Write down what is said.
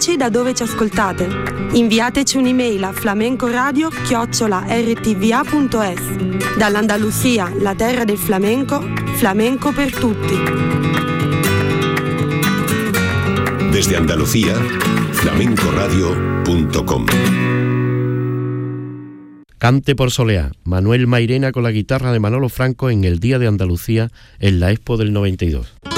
diteci da dove ci ascoltate. Inviateci un'email a flamencoradio@rtva.es. Dall'Andalusia, la terra del flamenco, flamenco per tutti. Desde Andalucía, flamencoradio.com. Cante por Soleá, Manuel Mairena con la guitarra de Manolo Franco en el Día de Andalucía en la Expo del 92.